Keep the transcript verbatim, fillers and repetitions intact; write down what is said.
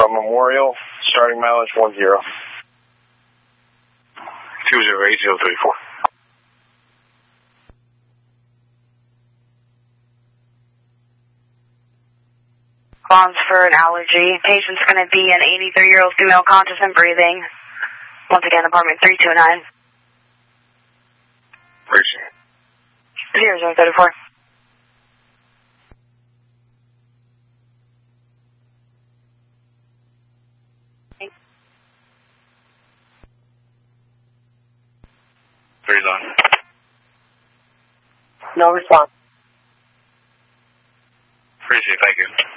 from Memorial, starting mileage one zero. two zero eight zero three four. Bonds for an allergy. Patient's going to be an eighty-three-year-old female, conscious and breathing. Once again, apartment three two nine. Appreciate it. zero zero three four. Three line. No response. Appreciate it. Thank you.